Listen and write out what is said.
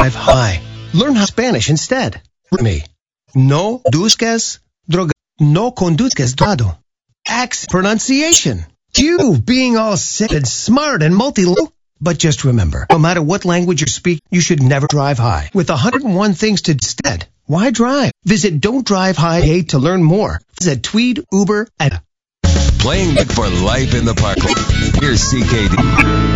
drive high. Learn how Spanish instead. Me. No busques droga. No conduzcas drogado. Accent pronunciation. You being all sick and smart and multilingual. But just remember, no matter what language you speak, you should never drive high. With 101 things to do instead, why drive? Visit Don't Drive High to learn more. Visit Tweed, Uber, and Playing for life in the park. Here's CKD.